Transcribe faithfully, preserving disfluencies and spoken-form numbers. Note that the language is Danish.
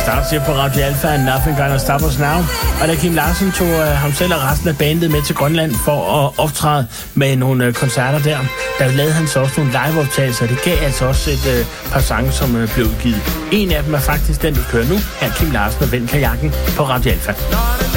Stars her på Radio Alpha, Nothing Gonna Stop Us Now. Og da Kim Larsen tog uh, ham selv og resten af bandet med til Grønland for at optræde med nogle uh, koncerter der, der lavede han så også nogle liveoptagelser. Det gav altså også et uh, par sange, som uh, blev udgivet. En af dem er faktisk den, du kører nu. Her Kim Larsen og Vend Kajakken på Radio Alpha.